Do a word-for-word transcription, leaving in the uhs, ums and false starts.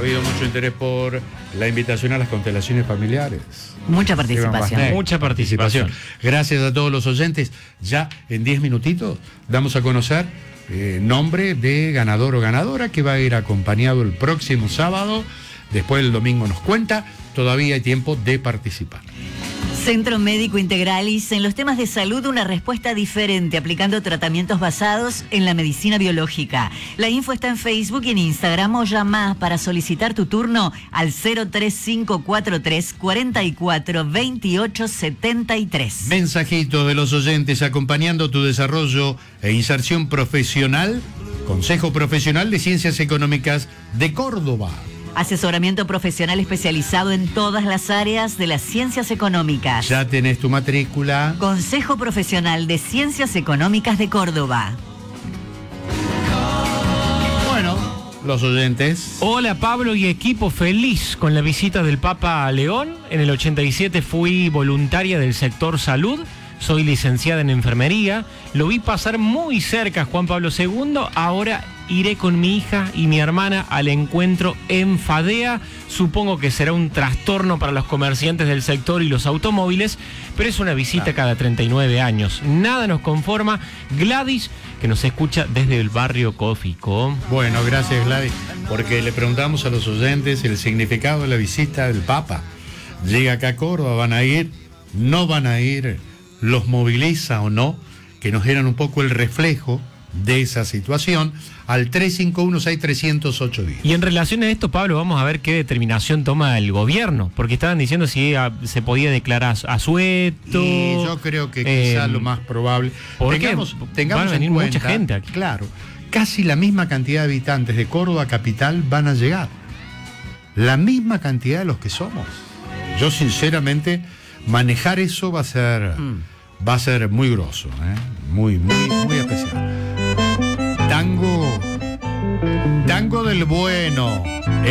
habido mucho interés por la invitación a las constelaciones familiares. Mucha participación. Mucha participación. Gracias a todos los oyentes. Ya en diez minutitos damos a conocer eh, nombre de ganador o ganadora que va a ir acompañado el próximo sábado. Después el domingo nos cuenta. Todavía hay tiempo de participar. Centro Médico Integralis, en los temas de salud una respuesta diferente, aplicando tratamientos basados en la medicina biológica. La info está en Facebook y en Instagram o llama para solicitar tu turno al cero tres cinco cuatro tres, cuatro cuatro, veintiocho setenta y tres. Mensajito de los oyentes acompañando tu desarrollo e inserción profesional. Consejo Profesional de Ciencias Económicas de Córdoba. Asesoramiento profesional especializado en todas las áreas de las ciencias económicas. Ya tenés tu matrícula. Consejo Profesional de Ciencias Económicas de Córdoba. Bueno, los oyentes. Hola Pablo y equipo, feliz con la visita del Papa a León. En el ochenta y siete fui voluntaria del sector salud. Soy licenciada en enfermería, lo vi pasar muy cerca a Juan Pablo segundo, ahora iré con mi hija y mi hermana al encuentro en Fadea. Supongo que será un trastorno para los comerciantes del sector y los automóviles, pero es una visita claro. cada treinta y nueve años. Nada nos conforma. Gladys, que nos escucha desde el barrio Cófico. Bueno, gracias Gladys, porque le preguntamos a los oyentes el significado de la visita del Papa. Llega acá a Córdoba, ¿van a ir? ¿No van a ir? ¿Los moviliza o no? Que nos dieran un poco el reflejo de esa situación al tres cinco uno seis tres cero cero ocho diez. Y en relación a esto, Pablo, vamos a ver qué determinación toma el gobierno, porque estaban diciendo si a, se podía declarar asueto. Y yo creo que quizás eh, lo más probable. Tengamos, tengamos van a venir en cuenta, mucha gente aquí. Claro, casi la misma cantidad de habitantes de Córdoba capital van a llegar. La misma cantidad de los que somos. Yo sinceramente, manejar eso va a ser... Mm. Va a ser muy grosso, ¿eh? muy, muy, muy especial. Tango, tango del bueno.